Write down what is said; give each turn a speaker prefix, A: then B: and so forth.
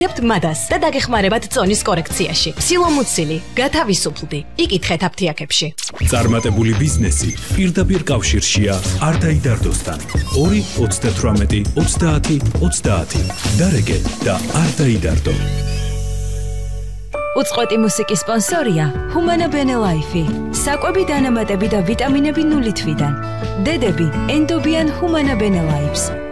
A: მადას და დაგეხმარებათ წონის კორექციაში. სილომუცილი, გათავისუფლდი. იკითხეთ აფთიაქებში.
B: წარმატებული ბიზნესი პირდაპირ კავშირშია არდაიდარდოსთან. 2 38 30 30. დარეგე და არდაიდარდო.
C: უწყვეტი მუსიკის სპონსორია Humana Bene Life. საკვები დანამატები და ვიტამინები 0 თვიდან. დედები ენდობიან Humana Bene Life-ს.